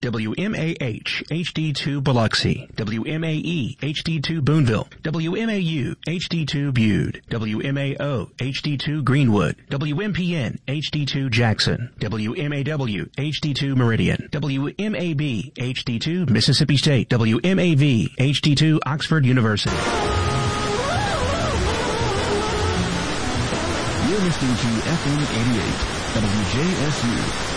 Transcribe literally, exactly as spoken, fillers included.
W M A H H D two Biloxi, W M A E H D two Boonville, W M A U H D two Bude, W M A O H D two Greenwood, W M P N H D two Jackson, W M A W H D two Meridian, W M A B H D two Mississippi State, W M A V H D two Oxford University. You're listening to F M eighty-eight, W J S U.